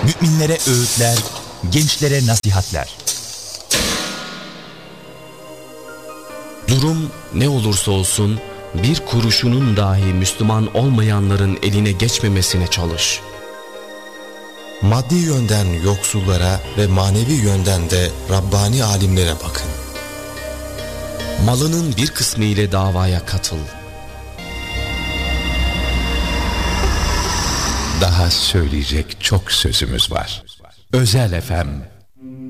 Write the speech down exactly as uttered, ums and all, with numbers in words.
müminlere öğütler, gençlere nasihatler. Durum ne olursa olsun bir kuruşunun dahi Müslüman olmayanların eline geçmemesine çalış. Maddi yönden yoksullara ve manevi yönden de Rabbani alimlere bakın. Malının bir kısmı ile davaya katıl. Daha söyleyecek çok sözümüz var. Özel F M